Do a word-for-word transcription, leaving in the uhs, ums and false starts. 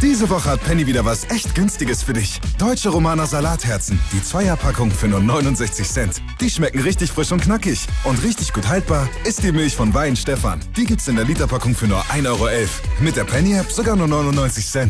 Diese Woche hat Penny wieder was echt Günstiges für dich. Deutsche Romaner Salatherzen, die Zweierpackung für nur neunundsechzig Cent. Die schmecken richtig frisch und knackig. Und richtig gut haltbar ist die Milch von Wein Stefan. Die gibt's in der Literpackung für nur ein Euro elf. Mit der Penny-App sogar nur neunundneunzig Cent.